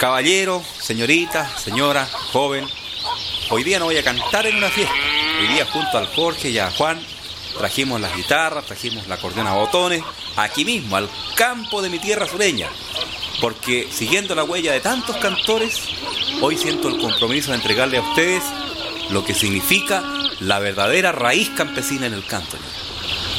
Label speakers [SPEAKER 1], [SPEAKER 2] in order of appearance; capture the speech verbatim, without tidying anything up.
[SPEAKER 1] Caballero, señorita, señora, joven, hoy día no voy a cantar en una fiesta. Hoy día junto al Jorge y a Juan trajimos las guitarras, trajimos la acordeón a botones, aquí mismo, al campo de mi tierra sureña. Porque siguiendo la huella de tantos cantores, hoy siento el compromiso de entregarle a ustedes lo que significa la verdadera raíz campesina en el canto.